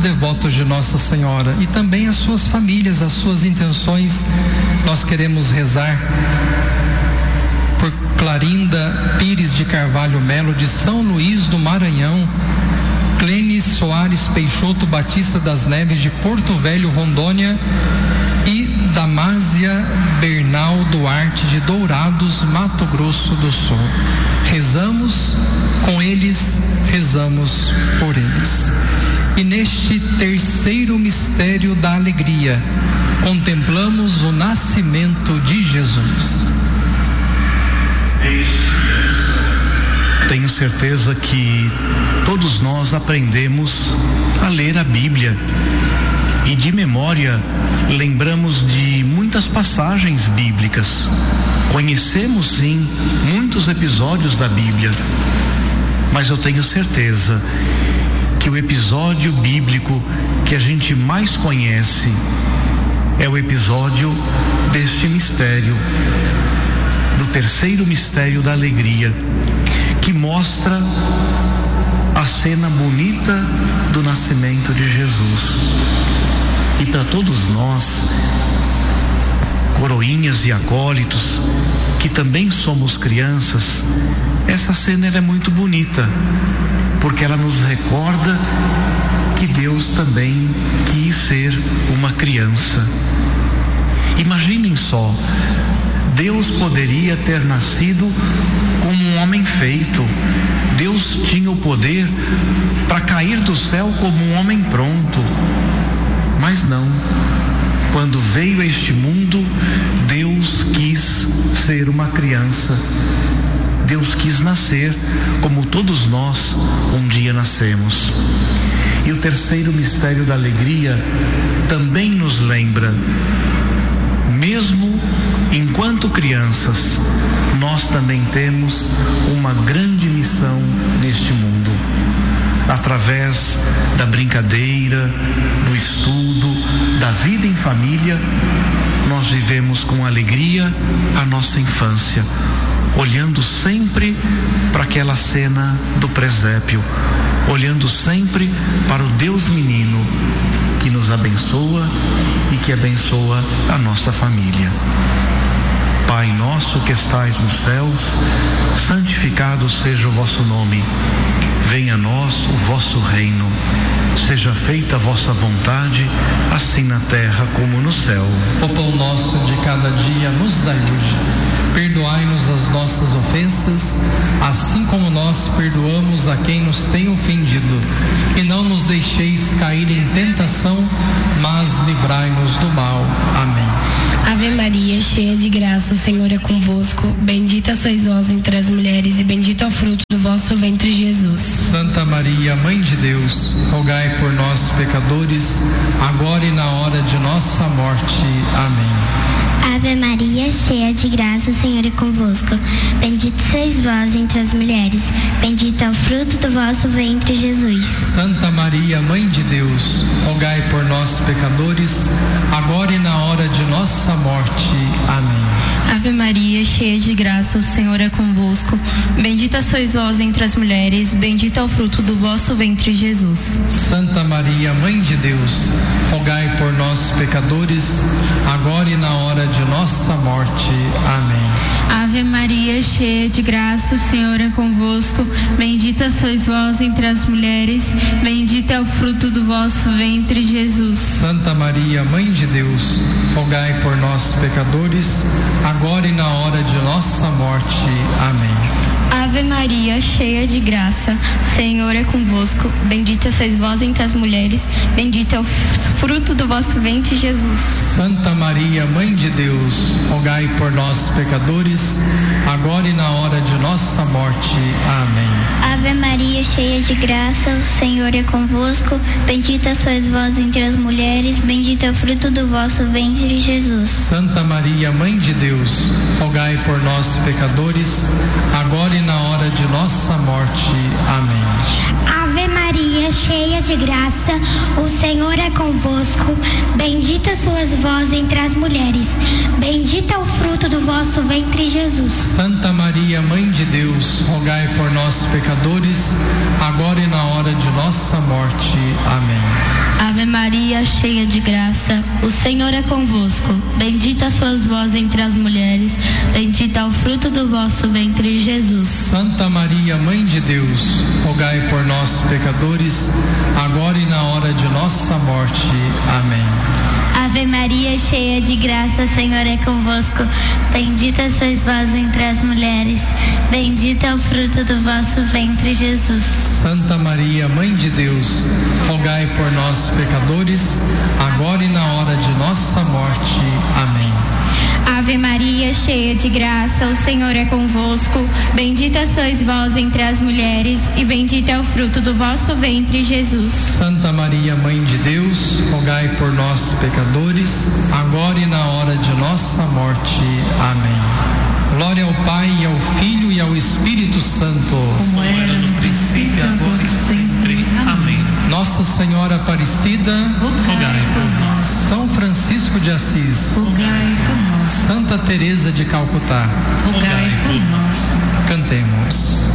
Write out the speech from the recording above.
devotos de Nossa Senhora e também as suas famílias, as suas intenções. Nós queremos rezar por Clarinda Pires de Carvalho Melo, de São Luís do Maranhão, Clênis Soares Peixoto Batista das Neves, de Porto Velho, Rondônia, e Damásia Bernal Duarte, de Dourados, Mato Grosso do Sul. Rezamos com eles, rezamos por eles. E neste terceiro mistério da alegria, contemplamos o nascimento de Jesus. Tenho certeza que todos nós aprendemos a ler a Bíblia e de memória lembramos de muitas passagens bíblicas. Conhecemos sim muitos episódios da Bíblia, mas eu tenho certeza que o episódio bíblico que a gente mais conhece é o episódio deste mistério, do terceiro mistério da alegria, que mostra a cena bonita do nascimento de Jesus. E para todos nós, coroinhas e acólitos, que também somos crianças, essa cena é muito bonita, porque ela nos recorda que Deus também quis ser uma criança. Imaginem só, Deus poderia ter nascido como um homem feito. Deus tinha o poder para cair do céu como um homem pronto. Mas não. Quando veio a este mundo, Deus quis ser uma criança. Deus quis nascer como todos nós um dia nascemos. E o terceiro mistério da alegria também nos lembra, mesmo enquanto crianças, nós também temos uma grande missão neste mundo. Através da brincadeira, do estudo, da vida em família, nós vivemos com alegria a nossa infância, olhando sempre para aquela cena do presépio, olhando sempre para o Deus menino que nos abençoa e que abençoa a nossa família. Pai nosso que estais nos céus, santificado seja o vosso nome. Venha a nós o vosso reino. Seja feita a vossa vontade, assim na terra como no céu. O pão nosso de cada dia nos dai hoje. Perdoai-nos as nossas ofensas, assim como nós perdoamos a quem nos tem ofendido. E não nos deixeis cair em tentação, mas livrai-nos do mal. Amém. Ave Maria, cheia de graça, o Senhor é convosco. Bendita sois vós entre as mulheres e bendito é o fruto do vosso ventre, Jesus. Santa Maria, Mãe de Deus, rogai por nós, pecadores, agora e na hora de nossa morte. Amém. Ave Maria, cheia de graça, o Senhor é convosco. Bendita sois vós entre as mulheres, bendito é o fruto do vosso ventre, Jesus. Santa Maria, Mãe de Deus, rogai por nós, pecadores, agora e na hora de nossa morte. Amém. Ave Maria, cheia de graça, o Senhor é convosco. Bendita sois vós entre as mulheres, bendito é o fruto do vosso ventre, Jesus. Santa Maria, Mãe de Deus, rogai por nós, pecadores, agora e na hora de nossa morte. Amém. Ave Maria, cheia de graça, o Senhor é convosco. Bendita sois vós entre as mulheres, bendito é o fruto do vosso ventre, Jesus. Santa Maria, Mãe de Deus, rogai por nós, pecadores, agora e na hora de nossa morte. Amém. Ave Maria, cheia de graça, o Senhor é convosco. Bendita sois vós entre as mulheres, bendito é o fruto do vosso ventre, Jesus. Santa Maria, Mãe de Deus, rogai por nós, pecadores, agora e na hora de nossa morte. Amém. Ave Maria, cheia de graça, o Senhor é convosco. Bendita sois vós entre as mulheres, bendito é o fruto do vosso ventre, Jesus. Santa Maria, Mãe de Deus, rogai por nós, pecadores, agora e na hora de nossa morte. Amém. Ave Maria, cheia de graça, o Senhor é convosco. Bendita sois vós entre as mulheres, bendito é o fruto do vosso ventre, Jesus. Santa Maria, Mãe de Deus, rogai por nós, pecadores, agora e na hora de nossa morte. Amém. cheia de graça, o Senhor é convosco. Bendita sois vós entre as mulheres, bendito é o fruto do vosso ventre, Jesus. Santa Maria, Mãe de Deus, rogai por nós, pecadores, agora e na hora de nossa morte. Amém. Ave Maria, cheia de graça, o Senhor é convosco. Bendita sois vós entre as mulheres, bendito é o fruto do vosso ventre, Jesus. Santa Maria, Mãe de Deus, rogai por nós, pecadores, agora e na hora de nossa morte. Amém. Ave Maria, cheia de graça, o Senhor é convosco. Bendita sois vós entre as mulheres, e bendito é o fruto do vosso ventre, Jesus. Santa Maria, Mãe de Deus, rogai por nós, pecadores, agora e na hora de nossa morte. Amém. Glória ao Pai, e ao Filho e ao Espírito Santo, como era no princípio, agora e sempre. Amém. Nossa Senhora Aparecida, rogai por nós. São Francisco de Assis, Rogai por nós. Santa Teresa de Calcutá, rogai por nós. Cantemos.